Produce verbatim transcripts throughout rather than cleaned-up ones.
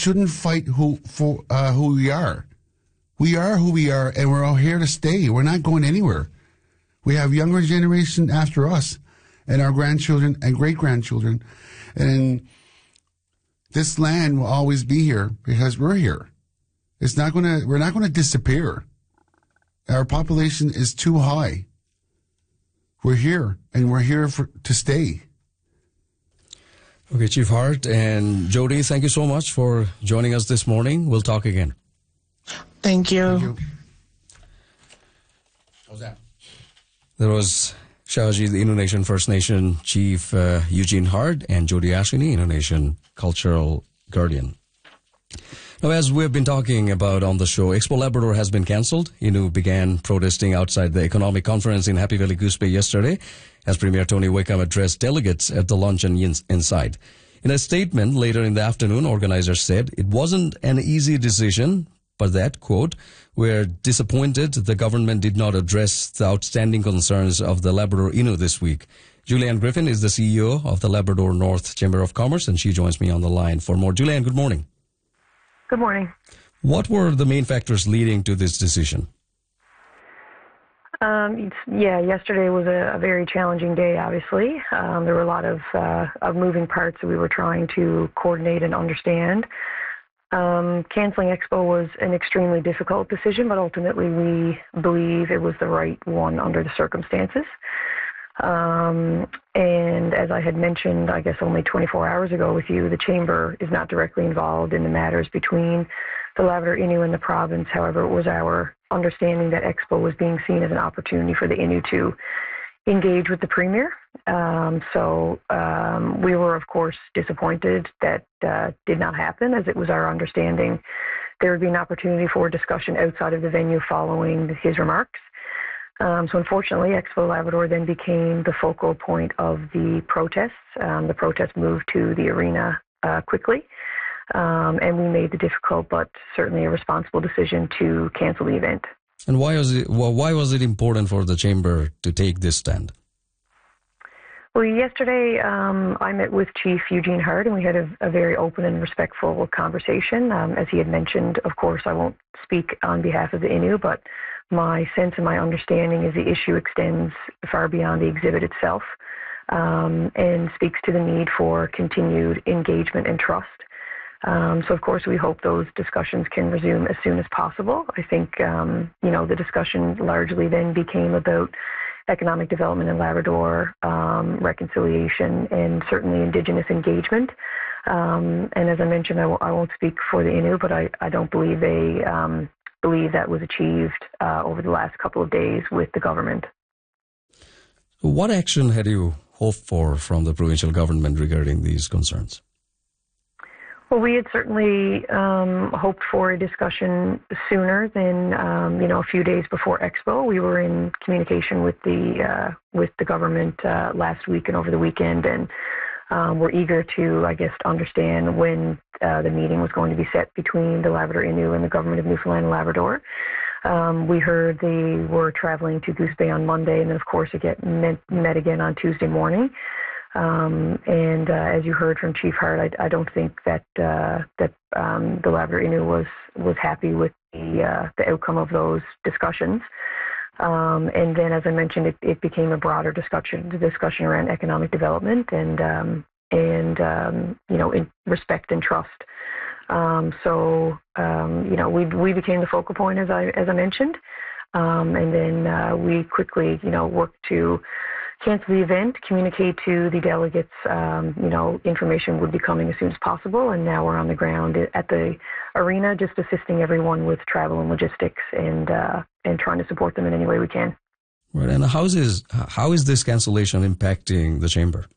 shouldn't fight who for uh, who we are. We are who we are, and we're all here to stay. We're not going anywhere. We have younger generation after us, and our grandchildren and great-grandchildren. And this land will always be here because we're here. It's not gonna. We're not gonna disappear. Our population is too high. We're here, and we're here for to stay. Okay, Chief Hart and Jody, thank you so much for joining us this morning. We'll talk again. Thank you. Thank you. How's that? There was Shahaji, the Innu Nation First Nation Chief uh, Eugene Hart, and Jody Ashwini, Innu Nation Cultural Guardian. Now, as we've been talking about on the show, Expo Labrador has been cancelled. Innu began protesting outside the economic conference in Happy Valley Goose Bay yesterday as Premier Tony Wakeham addressed delegates at the luncheon inside. In a statement later in the afternoon, organizers said it wasn't an easy decision, but that, quote, we're disappointed the government did not address the outstanding concerns of the Labrador Innu this week. Julianne Griffin is the C E O of the Labrador North Chamber of Commerce, and she joins me on the line for more. Julianne, good morning. Good morning. What were the main factors leading to this decision? Um, yeah, yesterday was a, a very challenging day, obviously. Um, there were a lot of, uh, of moving parts that we were trying to coordinate and understand. Um, canceling Expo was an extremely difficult decision, but ultimately we believe it was the right one under the circumstances. Um, and as I had mentioned, I guess only twenty-four hours ago with you, the Chamber is not directly involved in the matters between the Labrador Innu and the province. However, it was our understanding that Expo was being seen as an opportunity for the Innu to engage with the Premier. Um, so um, we were, of course, disappointed that uh, did not happen, as it was our understanding there would be an opportunity for discussion outside of the venue following his remarks. Um, so unfortunately, Expo Labrador then became the focal point of the protests. Um, the protests moved to the arena uh, quickly, um, and we made the difficult but certainly a responsible decision to cancel the event. And why was it, well, why was it important for the Chamber to take this stand? Well, yesterday um, I met with Chief Eugene Hart, and we had a, a very open and respectful conversation. Um, as he had mentioned, of course, I won't speak on behalf of the Innu, but my sense and my understanding is the issue extends far beyond the exhibit itself, um, and speaks to the need for continued engagement and trust. Um, so, of course, we hope those discussions can resume as soon as possible. I think, um, you know, the discussion largely then became about economic development in Labrador, um, reconciliation, and certainly Indigenous engagement. Um, and as I mentioned, I w- I won't speak for the Innu, but I, I don't believe they um, believe that was achieved uh, over the last couple of days with the government. What action had you hoped for from the provincial government regarding these concerns? Well, we had certainly um, hoped for a discussion sooner than, um, you know, a few days before Expo. We were in communication with the uh, with the government uh, last week and over the weekend, and um, we're eager to, I guess, to understand when uh, the meeting was going to be set between the Labrador Innu and the government of Newfoundland and Labrador. Um, we heard they were traveling to Goose Bay on Monday, and then, of course, it get met, met again on Tuesday morning. Um, and uh, as you heard from Chief Hart, I, I don't think that uh, that um, the Labrador Innu was was happy with the uh, the outcome of those discussions. Um, and then, as I mentioned, it, it became a broader discussion, the discussion around economic development and um, and um, you know, in respect and trust. Um, so um, you know, we we became the focal point, as I as I mentioned, um, and then uh, we quickly, you know, worked to cancel the event, communicate to the delegates, um, you know, information would be coming as soon as possible, and now we're on the ground at the arena just assisting everyone with travel and logistics and uh, and trying to support them in any way we can. Right, and how is, how is this cancellation impacting the Chamber?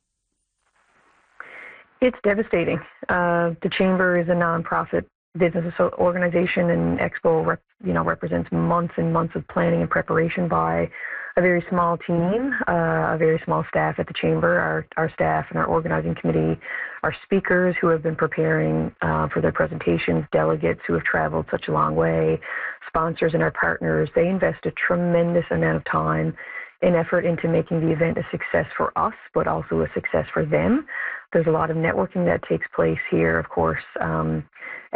It's devastating. Uh, the Chamber is a nonprofit business organization, and Expo rep, you know, represents months and months of planning and preparation by a very small team, uh, a very small staff at the Chamber, our, our staff and our organizing committee, our speakers who have been preparing uh, for their presentations, delegates who have traveled such a long way, sponsors and our partners. They invest a tremendous amount of time and effort into making the event a success for us, but also a success for them. There's a lot of networking that takes place here, of course, um,